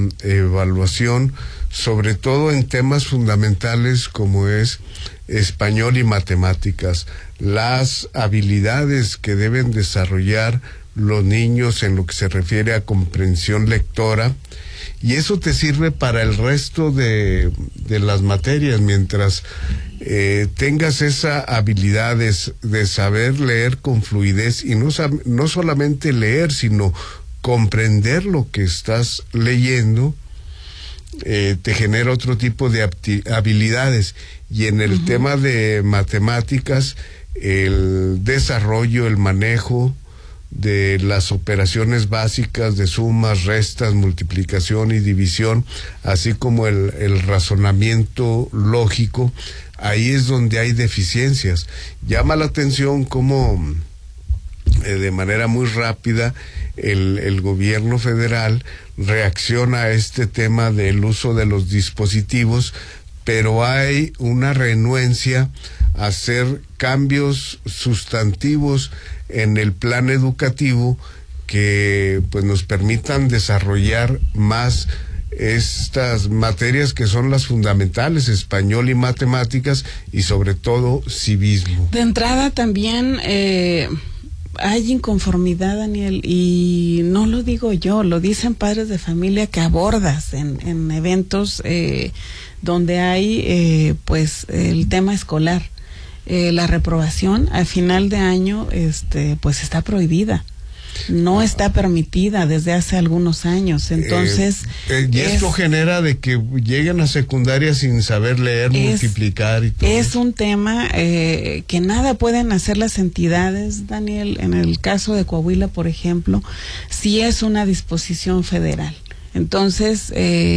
evaluación, sobre todo en temas fundamentales como es español y matemáticas, las habilidades que deben desarrollar los niños en lo que se refiere a comprensión lectora, y eso te sirve para el resto de las materias, mientras tengas esa habilidad de saber leer con fluidez, y no solamente leer, sino comprender lo que estás leyendo, te genera otro tipo de habilidades. Y en el tema de matemáticas, el desarrollo, el manejo de las operaciones básicas de sumas, restas, multiplicación y división, así como el razonamiento lógico, ahí es donde hay deficiencias. Llama la atención cómo de manera muy rápida el gobierno federal reacciona a este tema del uso de los dispositivos, pero hay una renuencia a hacer cambios sustantivos en el plan educativo que pues nos permitan desarrollar más estas materias que son las fundamentales, español y matemáticas, y sobre todo civismo. De entrada también hay inconformidad, Daniel, y no lo digo yo, lo dicen padres de familia que abordas en eventos donde hay pues el tema escolar. La reprobación al final de año pues está prohibida, no está permitida desde hace algunos años. Entonces y esto genera de que lleguen a secundaria sin saber leer, multiplicar y todo. Es un tema que nada pueden hacer las entidades, Daniel. En el caso de Coahuila, por ejemplo, sí es una disposición federal. Entonces,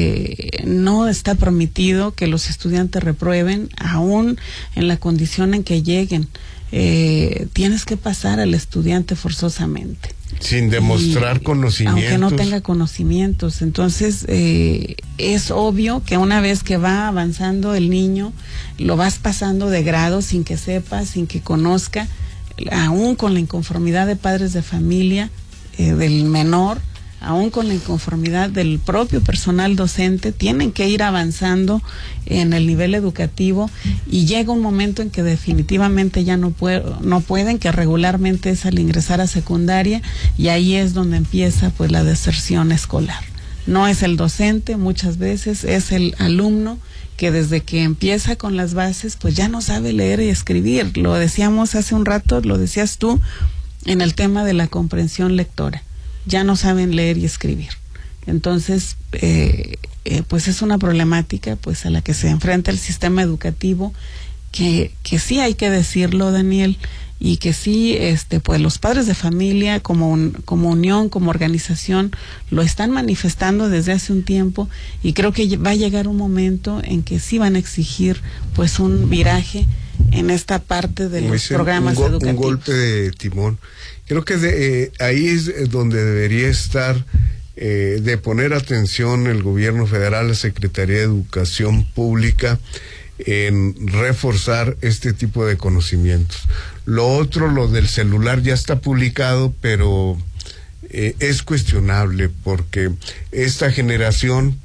no está permitido que los estudiantes reprueben, aún en la condición en que lleguen. Tienes que pasar al estudiante forzosamente. Sin demostrar conocimientos. Aunque no tenga conocimientos. Entonces, es obvio que una vez que va avanzando el niño, lo vas pasando de grado sin que sepa, sin que conozca, aún con la inconformidad de padres de familia, del menor, aún con la inconformidad del propio personal docente, tienen que ir avanzando en el nivel educativo, y llega un momento en que definitivamente ya no pueden, que regularmente es al ingresar a secundaria, y ahí es donde empieza pues la deserción escolar. No es el docente, muchas veces es el alumno que desde que empieza con las bases pues ya no sabe leer y escribir. Lo decíamos hace un rato, lo decías tú, en el tema de la comprensión lectora. Ya no saben leer y escribir. Entonces, pues es una problemática pues a la que se enfrenta el sistema educativo, que sí hay que decirlo, Daniel, y que sí, pues los padres de familia como unión, como organización, lo están manifestando desde hace un tiempo, y creo que va a llegar un momento en que sí van a exigir pues un viraje en esta parte de los programas educativos. Un golpe de timón. Creo que ahí es donde debería estar, de poner atención el gobierno federal, la Secretaría de Educación Pública, en reforzar este tipo de conocimientos. Lo otro, lo del celular, ya está publicado, pero es cuestionable, porque esta generación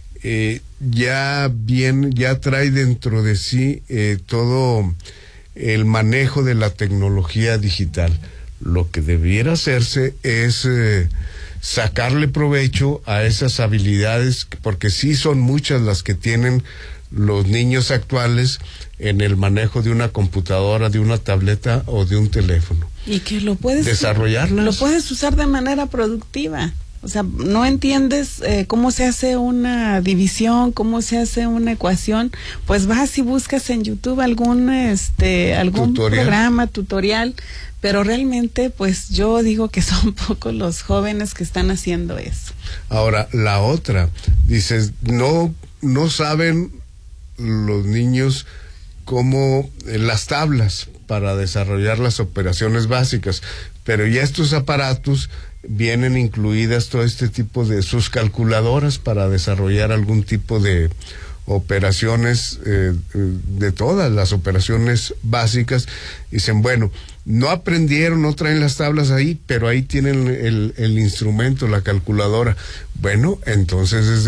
ya trae dentro de sí todo el manejo de la tecnología digital. Lo que debiera hacerse es sacarle provecho a esas habilidades, porque sí son muchas las que tienen los niños actuales en el manejo de una computadora, de una tableta o de un teléfono. Y que lo puedes desarrollarlas. Lo puedes usar de manera productiva. O sea, no entiendes cómo se hace una división, cómo se hace una ecuación, pues vas y buscas en YouTube algún programa, tutorial, pero realmente pues yo digo que son pocos los jóvenes que están haciendo eso. Ahora, la otra, dices, no saben los niños cómo las tablas para desarrollar las operaciones básicas, pero ya estos aparatos vienen incluidas todo este tipo de sus calculadoras para desarrollar algún tipo de operaciones, de todas las operaciones básicas. Dicen, bueno, no aprendieron, no traen las tablas ahí, pero ahí tienen el instrumento, la calculadora. Bueno, entonces es